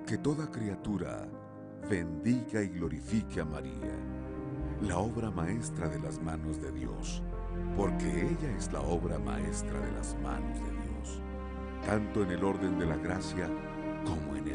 Que toda criatura bendiga y glorifique a María, la obra maestra de las manos de Dios, porque ella es la obra maestra de las manos de Dios, tanto en el orden de la gracia como en el